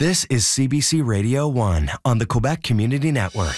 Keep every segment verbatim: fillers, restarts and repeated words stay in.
This is C B C Radio one on the Quebec Community Network.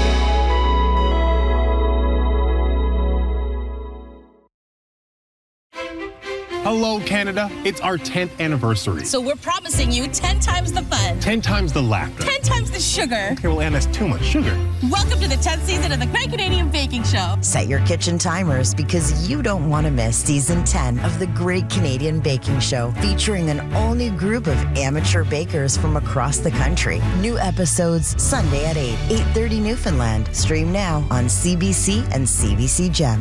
Hello, Canada. It's our tenth anniversary. So we're promising you ten times the fun. ten times the laughter. ten times the sugar. Okay, well, Anne, that's too much sugar. Welcome to the tenth season of the Great Canadian Baking Show. Set your kitchen timers because you don't want to miss season ten of the Great Canadian Baking Show, featuring an all-new group of amateur bakers from across the country. New episodes Sunday at eight, eight thirty Newfoundland. Stream now on C B C and C B C Gem.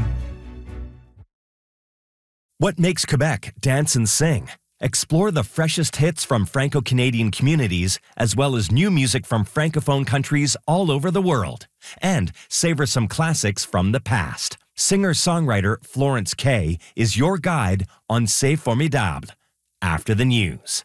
What makes Quebec dance and sing? Explore the freshest hits from Franco-Canadian communities, as well as new music from Francophone countries all over the world. And savor some classics from the past. Singer-songwriter Florence Kay is your guide on C'est Formidable. After the news.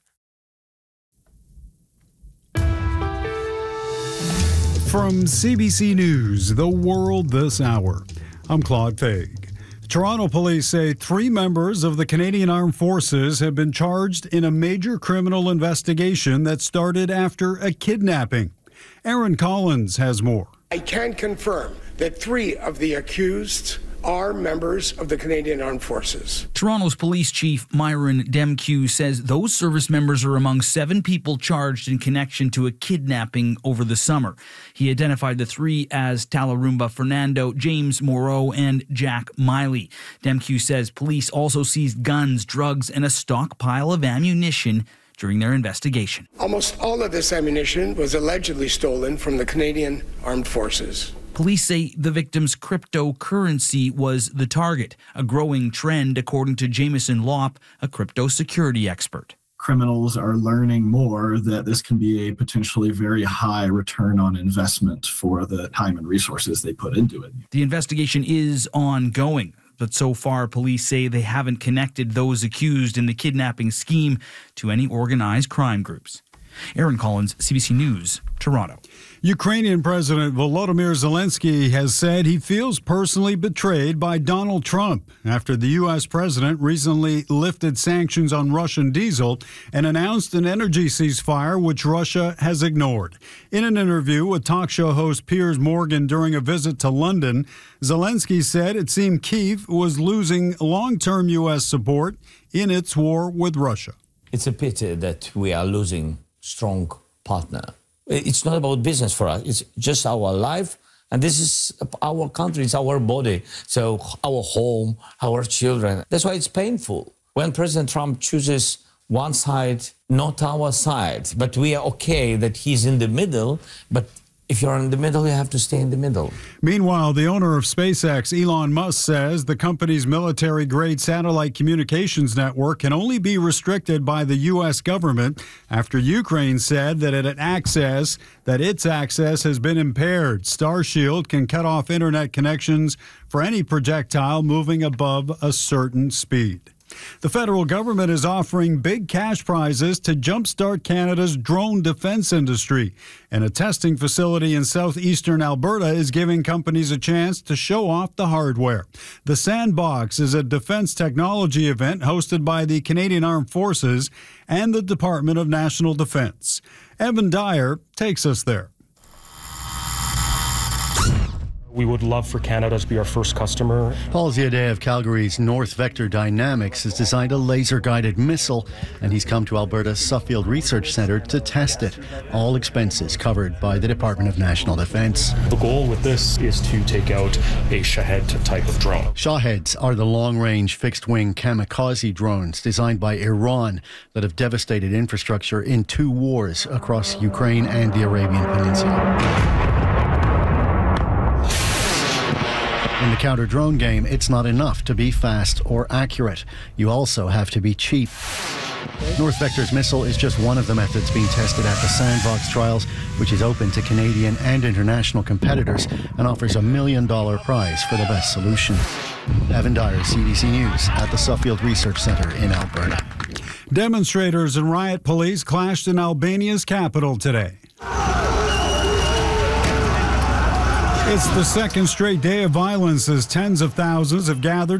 From C B C News, The World This Hour, I'm Claude Faig. Toronto police say three members of the Canadian Armed Forces have been charged in a major criminal investigation that started after a kidnapping. Aaron Collins has more. I can confirm that three of the accused are members of the Canadian Armed Forces. Toronto's police chief Myron Demkiw says those service members are among seven people charged in connection to a kidnapping over the summer. He identified the three as Talarumba Fernando, James Moreau, and Jack Miley. Demkiw says police also seized guns, drugs, and a stockpile of ammunition during their investigation. Almost all of this ammunition was allegedly stolen from the Canadian Armed Forces. Police say the victim's cryptocurrency was the target, a growing trend according to Jameson Lopp, a crypto security expert. Criminals are learning more that this can be a potentially very high return on investment for the time and resources they put into it. The investigation is ongoing, but so far police say they haven't connected those accused in the kidnapping scheme to any organized crime groups. Aaron Collins, C B C News, Toronto. Ukrainian President Volodymyr Zelensky has said he feels personally betrayed by Donald Trump after the U S president recently lifted sanctions on Russian diesel and announced an energy ceasefire which Russia has ignored. In an interview with talk show host Piers Morgan during a visit to London, Zelensky said it seemed Kyiv was losing long-term U S support in its war with Russia. It's a pity that we are losing strong partner. It's not about business for us. It's just our life. And this is our country. It's our body. So our home, our children. That's why it's painful. When President Trump chooses one side, not our side, but we are okay that he's in the middle. But if you're in the middle, you have to stay in the middle. Meanwhile, the owner of SpaceX, Elon Musk, says the company's military-grade satellite communications network can only be restricted by the U S government after Ukraine said that it had access, that its access has been impaired. Starshield can cut off internet connections for any projectile moving above a certain speed. The federal government is offering big cash prizes to jumpstart Canada's drone defense industry, and a testing facility in southeastern Alberta is giving companies a chance to show off the hardware. The Sandbox is a defense technology event hosted by the Canadian Armed Forces and the Department of National Defense. Evan Dyer takes us there. We would love for Canada to be our first customer. Paul Ziadeh of Calgary's North Vector Dynamics has designed a laser-guided missile, and he's come to Alberta's Suffield Research Centre to test it. All expenses covered by the Department of National Defence. The goal with this is to take out a Shahed type of drone. Shaheds are the long-range fixed-wing kamikaze drones designed by Iran that have devastated infrastructure in two wars across Ukraine and the Arabian Peninsula. In the counter-drone game, it's not enough to be fast or accurate. You also have to be cheap. North Vector's missile is just one of the methods being tested at the Sandbox trials, which is open to Canadian and international competitors and offers a million-dollar prize for the best solution. Evan Dyer, C B C News, at the Suffield Research Centre in Alberta. Demonstrators and riot police clashed in Albania's capital today. It's the second straight day of violence as tens of thousands have gathered